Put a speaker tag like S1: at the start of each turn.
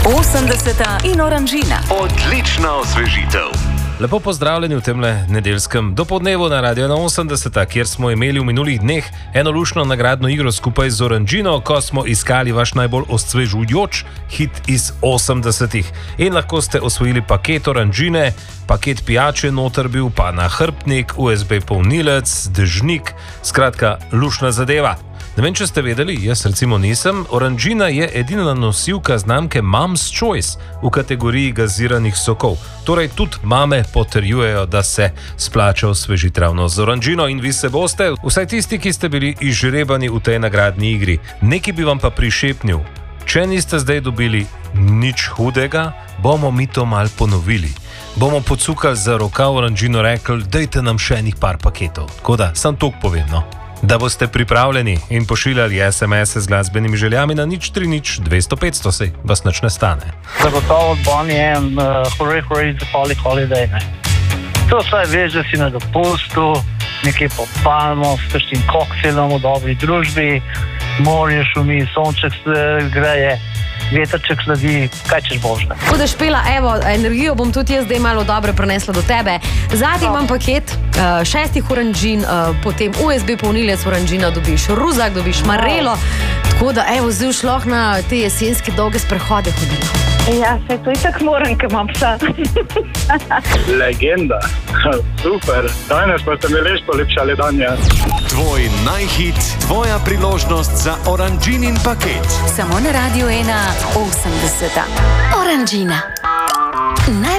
S1: 80 in Oranžina.
S2: Odlična osvežitev.
S3: Lepo pozdravljeni v temle nedeljskem dopoldnevu na Radio 80, kjer smo imeli v minulih dneh eno luštno nagradno igro skupaj z Oranžino, ko smo iskali vaš najbolj osvežujoč hit iz 80-ih. In lahko ste osvojili paket Oranžine, paket pijače noter bil, pa nahrbtnik, USB polnilec, dežnik, skratka luštna zadeva. Ne vem, če ste vedeli, jaz recimo nisem, Oranžina je edina nosilka znamke Mom's Choice v kategoriji gaziranih sokov. Torej tudi mame potrjujejo, da se splača osvežiti ravno z Oranžino in vi se boste, vsaj tisti, ki ste bili izžrebani v tej nagradni igri. Nekaj bi vam pa prišepnil. Če niste zdaj dobili nič hudega, bomo mi to mal ponovili. Bomo pocukali za rokav Oranžino rekli, dajte nam še enih par paketov. Tako da, sam toliko povem, no. Da boste pripravljeni in pošiljali SMS-e z glasbenimi željami na 030 200 500, sej vas nič ne stane.
S4: Zagotovo Bonnie M, Hooray, Hooray, the Holly Holiday, ne. To vsaj veš, da si na dopustu, nekje pod palmo, s kakšnim koktelom v dobri družbi, morje šumi, sonček greje, vetrček sledi, kaj češ božne.
S5: Budeš pela, evo, energijo bom tudi jaz zdaj malo dobro prenesla do tebe. Zadnji imam paket 6 Oranžin, potem USB polnilec Oranžina, dobiš ruzak, dobiš marelo, tako da evo, zdaj šlo na te jesenske dolge sprehode hodila.
S6: Ja, se to itak moram, ker imam psa.
S7: Legenda, super, danes pa ste mi lež polepšali danja.
S2: Tvoj najhit, tvoja priložnost za Oranžinin paket.
S1: Samo na Radio 1 80. Oranžina.